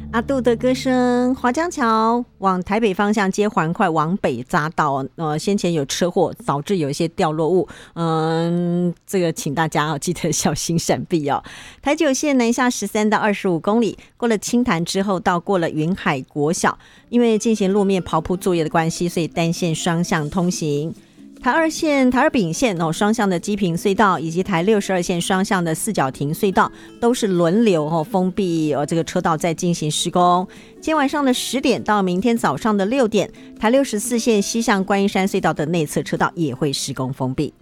阿杜的歌声，华江桥往台北方向接环快往北匝道，先前有车祸导致有一些掉落物，这个请大家记得小心闪避哦。台九线南下13到25公里，过了清潭之后到过了云海国小，因为进行路面刨铺作业的关系，所以单线双向通行。台二线、台二丙线双向的基平隧道，以及台62线双向的四角亭隧道，都是轮流封闭这个车道在进行施工。今天晚上的10点到明天早上的6点，台64线西向观音山隧道的内侧车道也会施工封闭。